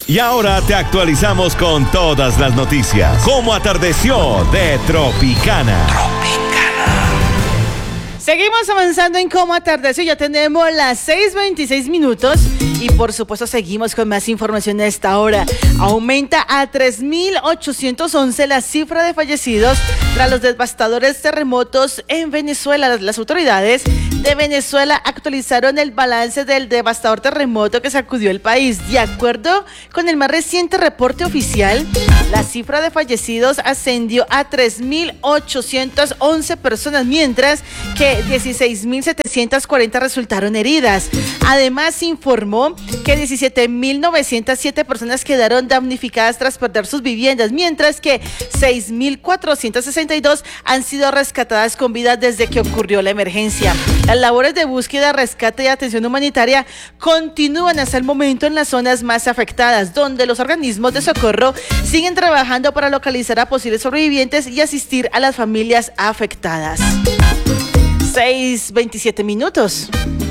Y ahora te actualizamos con todas las noticias. Cómo atardeció de Tropicana. Seguimos avanzando en Cómo atardeció, ya tenemos las 6:26 minutos y por supuesto seguimos con más información a esta hora. Aumenta a 3.811 la cifra de fallecidos tras los devastadores terremotos en Venezuela. Las autoridades de Venezuela actualizaron el balance del devastador terremoto que sacudió el país. De acuerdo con el más reciente reporte oficial, la cifra de fallecidos ascendió a 3.811 personas, mientras que 16.740 resultaron heridas. Además, informó que 17.907 personas quedaron damnificadas tras perder sus viviendas, mientras que 6.462 han sido rescatadas con vida desde que ocurrió la emergencia. Las labores de búsqueda, rescate y atención humanitaria continúan hasta el momento en las zonas más afectadas, donde los organismos de socorro siguen trabajando para localizar a posibles sobrevivientes y asistir a las familias afectadas. 6:27 minutos.